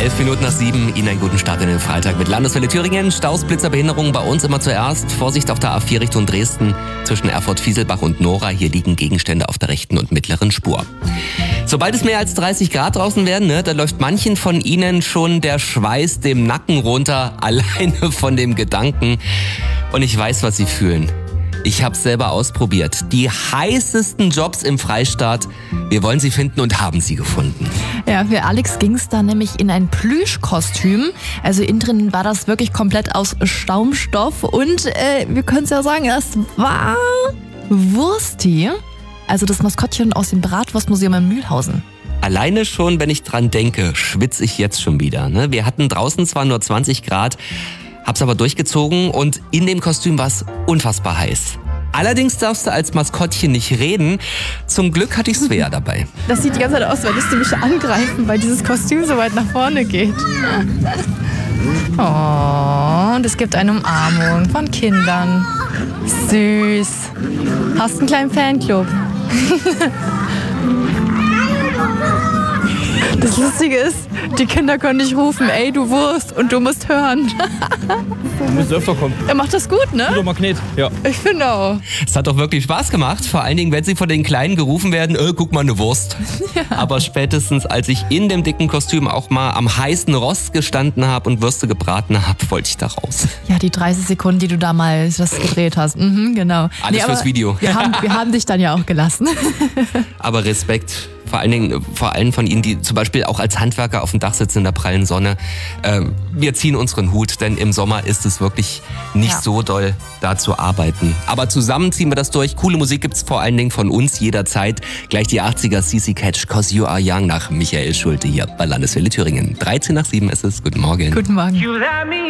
7:11, Ihnen einen guten Start in den Freitag mit Landeswelle Thüringen. Staus, Blitzerbehinderungen bei uns immer zuerst. Vorsicht auf der A4 Richtung Dresden zwischen Erfurt-Fieselbach und Nora. Hier liegen Gegenstände auf der rechten und mittleren Spur. Sobald es mehr als 30 Grad draußen werden, da läuft manchen von Ihnen schon der Schweiß dem Nacken runter, alleine von dem Gedanken. Und ich weiß, was Sie fühlen. Ich habe es selber ausprobiert. Die heißesten Jobs im Freistaat. Wir wollen sie finden und haben sie gefunden. Ja, für Alex ging es da nämlich in ein Plüschkostüm. Also innen drin war das wirklich komplett aus Schaumstoff. Und wir können es ja sagen, es war Wursti. Also das Maskottchen aus dem Bratwurstmuseum in Mühlhausen. Alleine schon, wenn ich dran denke, schwitze ich jetzt schon wieder. Wir hatten draußen zwar nur 20 Grad, hab's aber durchgezogen und in dem Kostüm war es unfassbar heiß. Allerdings darfst du als Maskottchen nicht reden. Zum Glück hatte ich Svea dabei. Das sieht die ganze Zeit aus, weil du mich angreifen, weil dieses Kostüm so weit nach vorne geht. Oh, und es gibt eine Umarmung von Kindern. Süß. Hast einen kleinen Fanclub. Das Lustige ist, die Kinder können nicht rufen, ey du Wurst, und du musst hören. Du musst öfter kommen. Er macht das gut, ne? Guter Magnet, ja. Ich finde auch. Es hat doch wirklich Spaß gemacht, vor allen Dingen, wenn sie von den Kleinen gerufen werden, guck mal, eine Wurst. Ja. Aber spätestens, als ich in dem dicken Kostüm auch mal am heißen Rost gestanden habe und Würste gebraten habe, wollte ich da raus. Ja, die 30 Sekunden, die du da mal das gedreht hast. Genau. Alles fürs Video. Wir haben dich dann ja auch gelassen. Aber Respekt. Vor allen von Ihnen, die zum Beispiel auch als Handwerker auf dem Dach sitzen in der prallen Sonne. Wir ziehen unseren Hut, denn im Sommer ist es wirklich nicht so doll, da zu arbeiten. Aber zusammen ziehen wir das durch. Coole Musik gibt's vor allen Dingen von uns jederzeit. Gleich die 80er CC Catch, 'Cause You Are Young nach Michael Schulte hier bei Landeswelle Thüringen. 7:13 ist es. Guten Morgen. Guten Morgen.